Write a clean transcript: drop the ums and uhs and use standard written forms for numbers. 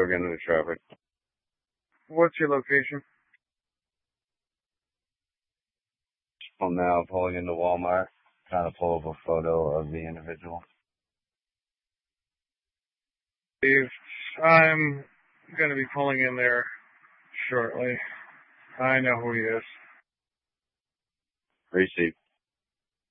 go get into the traffic. What's your location? I'm now pulling into Walmart, trying to pull up a photo of the individual. Steve, I'm going to be pulling in there shortly. I know who he is. Receipt.